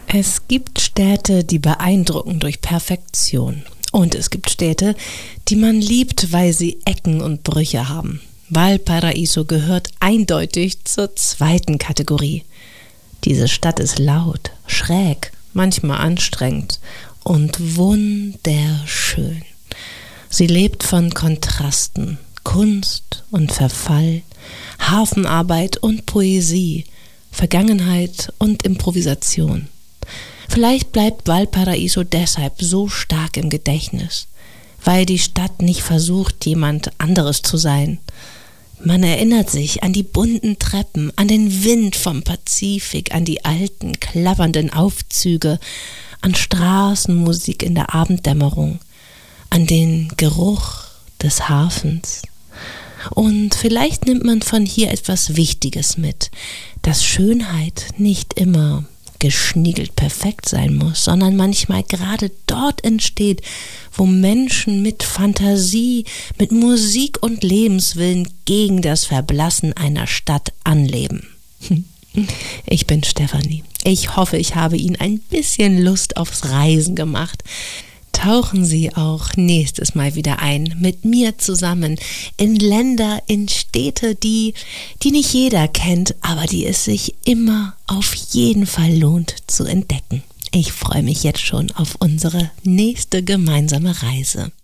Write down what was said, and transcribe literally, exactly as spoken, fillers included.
Es gibt Städte, die beeindrucken durch Perfektion. Und es gibt Städte, die man liebt, weil sie Ecken und Brüche haben. Valparaíso gehört eindeutig zur zweiten Kategorie. Diese Stadt ist laut, schräg, manchmal anstrengend und wunderschön. Sie lebt von Kontrasten, Kunst und Verfall, Hafenarbeit und Poesie, Vergangenheit und Improvisation. Vielleicht bleibt Valparaíso deshalb so stark im Gedächtnis, weil die Stadt nicht versucht, jemand anderes zu sein. Man erinnert sich an die bunten Treppen, an den Wind vom Pazifik, an die alten, klappernden Aufzüge, an Straßenmusik in der Abenddämmerung, an den Geruch des Hafens. Und vielleicht nimmt man von hier etwas Wichtiges mit, dass Schönheit nicht immer geschniegelt perfekt sein muss, sondern manchmal gerade dort entsteht, wo Menschen mit Fantasie, mit Musik und Lebenswillen gegen das Verblassen einer Stadt anleben. Ich bin Stefanie. Ich hoffe, ich habe Ihnen ein bisschen Lust aufs Reisen gemacht. Tauchen Sie auch nächstes Mal wieder ein, mit mir zusammen, in Länder, in Städte, die, die nicht jeder kennt, aber die es sich immer auf jeden Fall lohnt zu entdecken. Ich freue mich jetzt schon auf unsere nächste gemeinsame Reise.